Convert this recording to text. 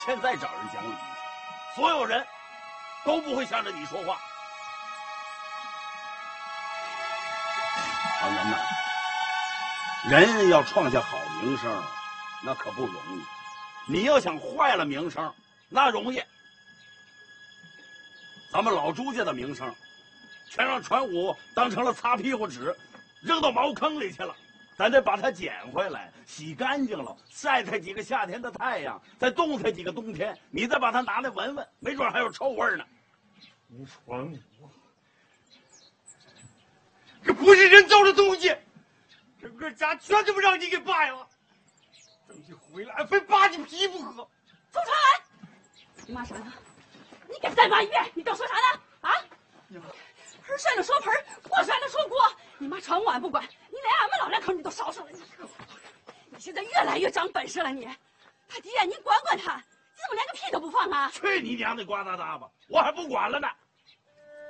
现在找人讲理去，所有人都不会向着你说话。王仁呐，人要创下好名声，那可不容易。你要想坏了名声，那容易。咱们老朱家的名声，全让传武当成了擦屁股纸，扔到茅坑里去了。咱得把它捡回来，洗干净了，晒它几个夏天的太阳，再冻它几个冬天，你再把它拿来闻闻，没准还有臭味呢。 你传武，这不是人造的东西，整个家全这么让你给败了。等你回来，非扒你皮不可。 周长安，你骂啥呢？你敢再骂一遍？你都说啥呢？啊？盆摔了说盆，锅摔了说锅，你妈传武俺不管，你连俺们老两口你都捎上了。你现在越来越长本事了，你。他爹，你管管他，你怎么连个屁都不放啊？ 去你娘的瓜达达吧！我还不管了呢。